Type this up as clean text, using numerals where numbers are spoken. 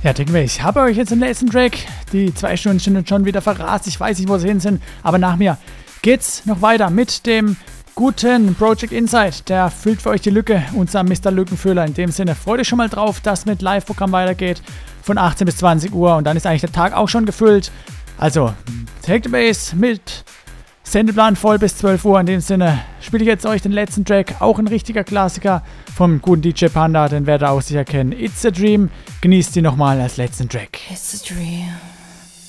Ja, ich habe euch jetzt den letzten Track. Die 2 Stunden sind schon wieder verrast. Ich weiß nicht, wo sie hin sind. Aber nach mir geht's noch weiter mit dem guten Project Insight. Der füllt für euch die Lücke, unser Mr. Lückenfüller. In dem Sinne, freut euch schon mal drauf, dass mit Live-Programm weitergeht. Von 18 bis 20 Uhr. Und dann ist eigentlich der Tag auch schon gefüllt. Also, Take the Bass mit Sendeplan voll bis 12 Uhr. In dem Sinne spiele ich jetzt euch den letzten Track. Auch ein richtiger Klassiker vom guten DJ Panda. Den werdet ihr auch sicher kennen. It's a Dream. Genießt die nochmal als letzten Track. It's a dream.